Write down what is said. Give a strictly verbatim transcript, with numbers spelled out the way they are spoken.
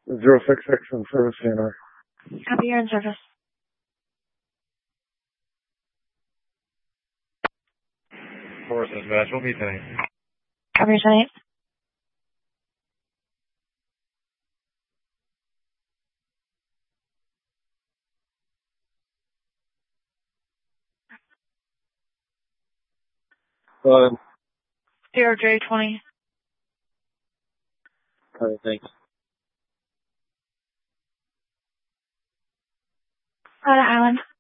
Zero six six in service C N R. Copy, you're in service. Force dispatch, we'll be tonight. Copy, your ten eight. Eleven. Zero J twenty. Alright, thanks. Out of Island.